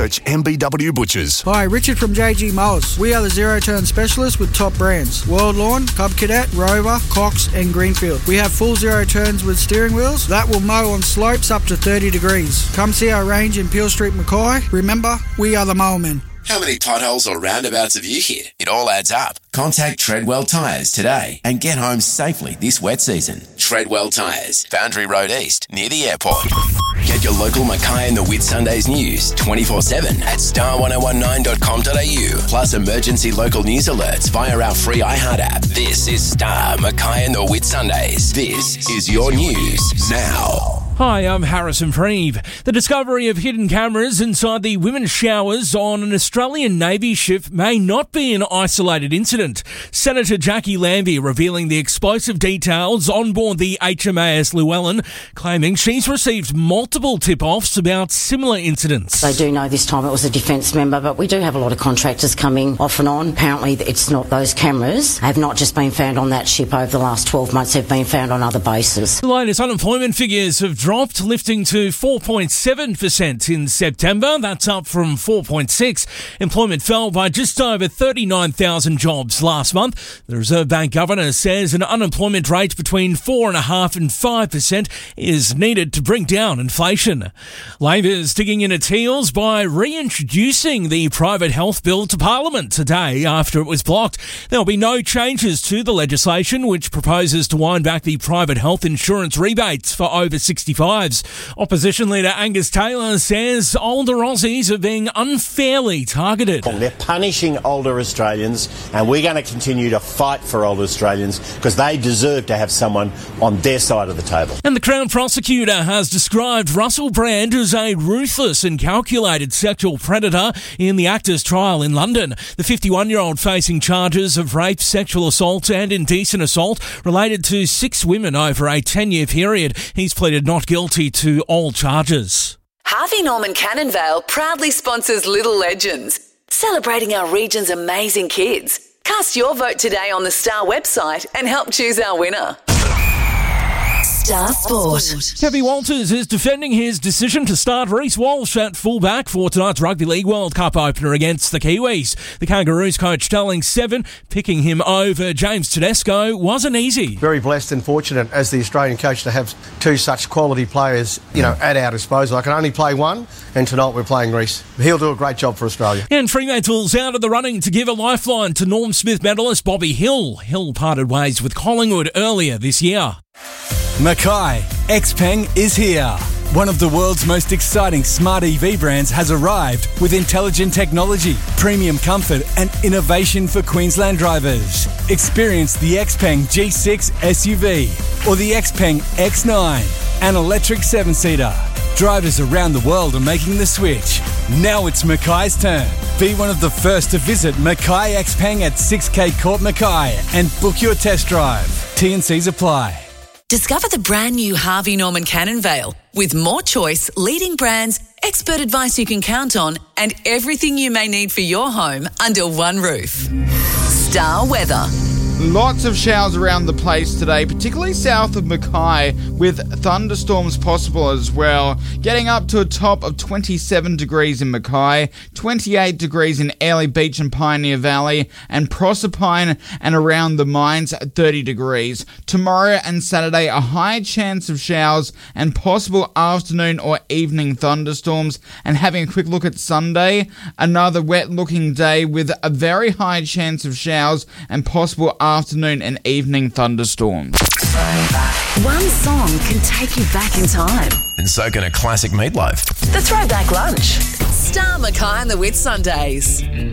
search MBW Butchers. Hi, Richard from JG Mowers. We are the zero-turn specialists with top brands. World Lawn, Cub Cadet, Rover, Cox and Greenfield. We have full zero turns with steering wheels that will mow on slopes up to 30 degrees. Come see our range in Peel Street, Mackay. Remember, we are the Mowermen. How many potholes or roundabouts have you hit? It all adds up. Contact Treadwell Tyres today and get home safely this wet season. Treadwell Tyres, Foundry Road East, near the airport. Get your local Mackay and the Whitsundays news 24/7 at star1019.com.au. Plus emergency local news alerts via our free iHeart app. This is Star Mackay and the Whitsundays. This is your news now. Hi, I'm Harrison Freeve. The discovery of hidden cameras inside the women's showers on an Australian Navy ship may not be an isolated incident. Senator Jackie Lambie revealing the explosive details on board the HMAS Llewellyn, claiming she's received multiple tip-offs about similar incidents. They do know this time it was a defence member, but we do have a lot of contractors coming off and on. Apparently it's not those cameras. Have not just been found on that ship over the last 12 months. They've been found on other bases. The latest unemployment figures have dropped, lifting to 4.7% in September. That's up from 4.6%. Employment fell by just over 39,000 jobs last month. The Reserve Bank Governor says an unemployment rate between 4.5% and 5% is needed to bring down inflation. Labor's digging in its heels by reintroducing the private health bill to Parliament today after it was blocked. There will be no changes to the legislation, which proposes to wind back the private health insurance rebates for over 65s. Opposition leader Angus Taylor says older Aussies are being unfairly targeted. They're punishing older Australians, and we're going to continue to fight for older Australians because they deserve to have someone on their side of the table. And the Crown prosecutor has described Russell Brand as a ruthless and calculated sexual predator in the actor's trial in London. The 51-year-old facing charges of rape, sexual assault and indecent assault related to 6 women over a 10-year period. He's pleaded not guilty to all charges. Harvey Norman Cannonvale proudly sponsors Little Legends, celebrating our region's amazing kids. Cast your vote today on the Star website and help choose our winner. Star Sport. Kevin Walters is defending his decision to start Reece Walsh at fullback for tonight's Rugby League World Cup opener against the Kiwis. The Kangaroos coach telling Seven picking him over James Tedesco wasn't easy. Very blessed and fortunate as the Australian coach to have 2 such quality players, at our disposal. I can only play one, and tonight we're playing Reece. He'll do a great job for Australia. And Fremantle's out of the running to give a lifeline to Norm Smith medalist Bobby Hill. Hill parted ways with Collingwood earlier this year. Mackay, XPeng is here. One of the world's most exciting smart EV brands has arrived with intelligent technology, premium comfort and innovation for Queensland drivers. Experience the XPeng G6 SUV or the XPeng X9, an electric 7-seater. Drivers around the world are making the switch. Now it's Mackay's turn. Be one of the first to visit Mackay XPeng at 6K Court Mackay and book your test drive. T&Cs apply. Discover the brand new Harvey Norman Cannonvale with more choice, leading brands, expert advice you can count on, and everything you may need for your home under one roof. Star weather. Lots of showers around the place today, particularly south of Mackay, with thunderstorms possible as well. Getting up to a top of 27 degrees in Mackay, 28 degrees in Airlie Beach and Pioneer Valley, and Proserpine and around the mines at 30 degrees. Tomorrow and Saturday, a high chance of showers and possible afternoon or evening thunderstorms. And having a quick look at Sunday, another wet-looking day with a very high chance of showers and possible afternoon and evening thunderstorms. One song can take you back in time. And so can a classic meatloaf. The Throwback Lunch. Star Mackay and the Whitsundays.